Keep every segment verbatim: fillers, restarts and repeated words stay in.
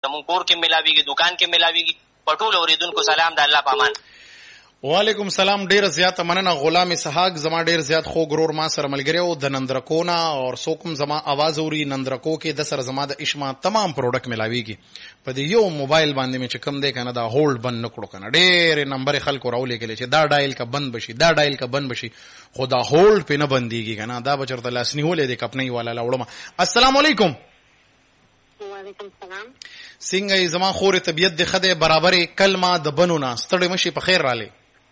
زمون کور کې ملاويږي، دکان کې ملاويږي. پټول اوریدونکو سلام د الله پامان. وعلیکم سلام. ډیر زیات مننه غلام اسحاق. زما ډیر زیات خو غرور ما سره ملګری او د نندرکونا او سوکم زما आवाज اوري نندرکو کې د سر زما د اشما تمام پروډکټ ملاويږي. په دې یو موبایل باندې مې چې کم دی کنه دا هولډ بند نکړو کنه. ډېر نمبر خلکو راولې کله چې دا ډایل کا بند بشي دا ډایل کا بند بشي خدا هولډ په نه بنديږي کنه. دا بچرته لاس نیولې د کپنۍ والا لاوړم. السلام علیکم. وعلیکم السلام. څنګه زما خور طبيعت د خده برابرې کلمه د بنونه ستړي مشي په خیر رااله.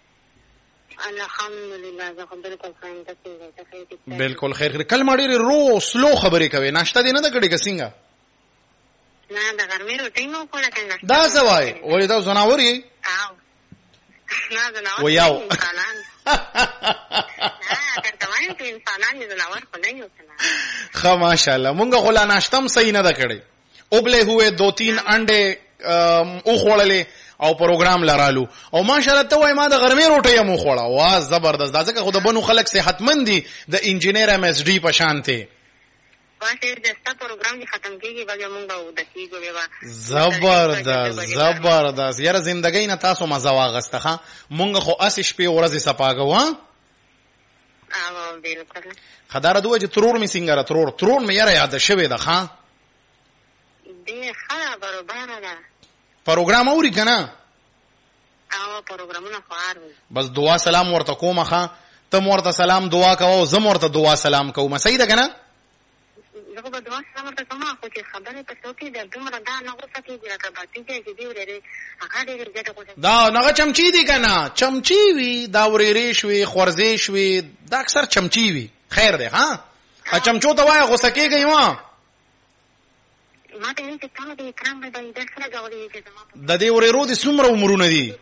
الحمدلله زه خو بالکل خاين ته څنګه بالکل خیر خیر. کلمه ډېر رو سلو خبرې کوي. ناشته دې نه د کړي څنګه؟ نه د ګرمي روټي نو کوله څنګه دا څه وای ولې دا زناوري او نه زناور و یاو انسانان نه ترته وایي چې انسانان دي زناور خو نه یو څه. خا ماشاءالله مونږ غلا ناشتم صحیح نه د کړي. اوبله ہوئے دو تین انډے او خوړلې او پروګرام لرالو او ماشاءالله ته وای ما د غرمې روټي مو خوړه. وا زبردست. دا ځکه خو د بنو خلک صحتمند دي د انجینر ام اس ډي په شان ته. واسه د ستا پروګرام دي ختم کیږي بګه مونږ او د کیږي ویوا. زبردست زبردست. یاره زندګۍ نه تاسو مزه واغسته ها. مونږ خو اس شپې ورځې سپاګو ها. او بالکل. خدار دوه چې ترور می څنګه را ترور ترور می یاره یاد شوه ده ها. دې خلا برابر ده. پروګرام اوري کنه؟ او پروګرامونه خوار وي. بس دعا سلام ورته کومه ښا. ته ورته سلام دعا کوو زم ورته دعا سلام کوم. صحیح ده کنه؟ زه به دعا سلام ورته کوم خو چې خبره په څوکې د دومره دا نه غوسه کېږي لکه باطي چې دی ورېږي هغه ډېر زیاته غوسه. دا نغه چمچي دي کنه. چمچي وي دا ورېری شوي خورزې شوي دا اکثر چمچي وي. خیر ده ها. ا چمچو ته وای غوسه کېږي ما ما ته نه څه د کرام باندې د سره غوړي چې د دې ورېرو دي څومره عمرونه دي؟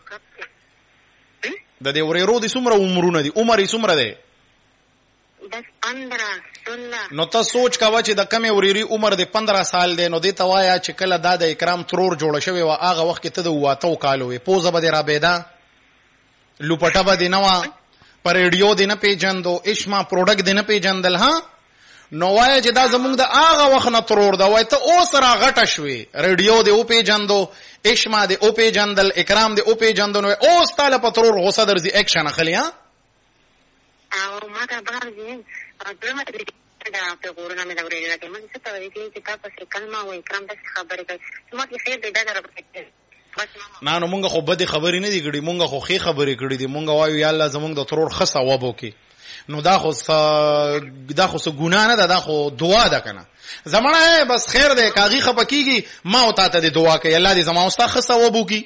د دې ورېرو دي څومره عمرونه دي؟ عمر یې څومره دی؟ بس پندرہ سولہ. نو ته سوچ کاوه چې د کمې ورېری عمر د پندرہ سال دی نو دې ته وایا چې کله دا د اکرام ترور جوړ شوی و هغه وخت کې ته د واته کالو وي پوزه به را بيدا لوپټه به نه وا پر ریډیو دې نه پیجندو اشما پروډکټ دې نه پیجندل ها. نو وای چې دا زمونږ د هغه وخت نه ترور دا وای ته اوس را غټه شوي ریډیو دې او پیجندو اشما دې او پیجندل اکرام دې او پیجندو نو اوس تعالی په ترور غوسه درځي اکشن اخلي ها. او ما ته بار دې پرمه دې دا په ګورنه مې دا ورېږي چې موږ څه ته وایي چې تاسو کلمه او اکرام د خبرې کوي ما کې خیر دې دا راپېږي. نه نو مونږ خو بده خبرې نه دي کړې. مونږ خو خې خبرې کړې دي. مونږ وایو یا الله زمونږ د ترور خصه وبو کې نو دا خو دا خو څه ګناه نه ده. دا خو دعا ده کنه. زمانه بس خیر ده کاغي خپکیږي ما او تاسو ته دعا کوي الله دې زما او تاسو خصه وبو کې.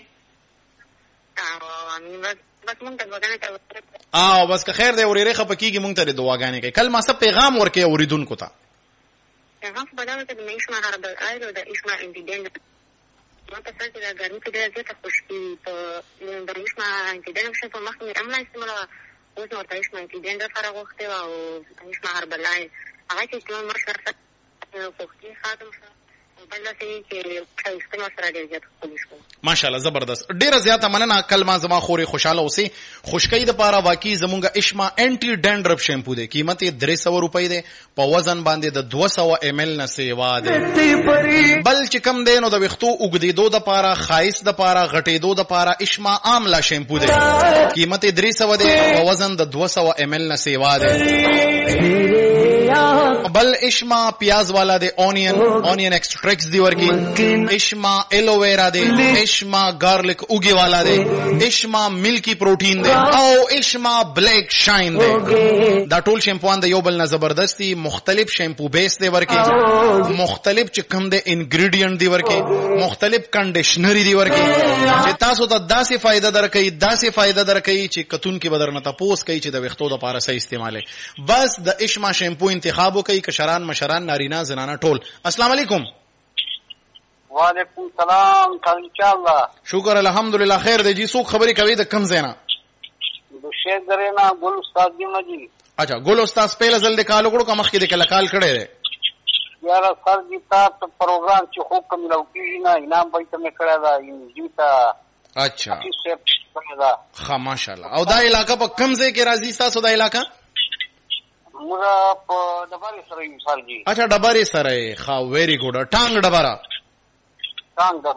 بس مونږ ته وګڼه ته او بس که خیر ده اورې خپکیږي مونږ ته دعاګانې کوي. کلمه څه پیغام ورکې اوریدونکو ته؟ پیغام بداوه ته د نشما هر بل ایرو د اشما انټیډنټ ما ته څه د ګرمي کې ډېر زیاته خوشبي په د اشما انټیډنټ څخه په مخ کې عمله استعمال اوس نو تاسو مې کې دنده سره غوښته او تاسو هر بلای هغه چې کوم مشر سره وختي خاتم شو بل څه چې تاسو سره ډېر زیات خوشی شو. ماشاءالله زبردست. ډیره زیاته مننه. کلمه زما خوري خوشاله اوسې. خوشکۍ د پاره واقعي زمونږه اشما انټي ډینډرپ شیمپو دی. قیمت یې درې سوه روپۍ دی. په وزن باندې د دوه سوه ایم ایل نه سیوا دی. بل چې کم دی نو د وختو اوګدېدو د پاره خایس د پاره غټېدو د پاره اشما آملا شیمپو دی. قیمت یې درې سوه دی. په وزن د دوه سوه ایم ایل نه سیوا دی. بل اشما پیاز والا دی. اونین اونین ایکسټریکټس دی ورکی. اشما ایلوویرا دی. اشما گارلک اوگی والا دی. اشما ملکی پروٹین دی او اشما بلیک شاین دی. دا ټول شیمپوان د یو بل نه زبردستی. مختلف شیمپو بیس دی ورکی. مختلف چې کوم دی انګریډینټ دی ورکی. مختلف کنډیشنری دی ورکی چې تاسو ته داسې فائدہ درکړي داسې فائدہ درکړي چې کتون کې بدرنه تاسو کوي چې د وختو د پاره صحیح استعماله. بس د اشما شیمپو انتخاب وکړئ. کشران مشران نارینه زنانه ټول. السلام علیکم. وعلیکم السلام. انشاءالله شکر الحمدلله خیر دی. جی څوک خبرې کوي د کم زینا؟ د شیخ درینا ګل استاد دی مجي. اچھا ګل استاد په لزل د کال وګړو کوم مخکې د کله کال کړي دی. یاره سر دې تاسو پروګرام چې حکم لوکیږي نه انعام به ته کړه دا یوه تا. اچھا ښه ماشاءالله. او دا علاقہ په کم ځای کې راځي تاسو دا علاقہ؟ موږ په ډبره سره یو سر دي. اچھا ډبره سره ښه ویری ګډ. ټانګ ډبره. ټانګ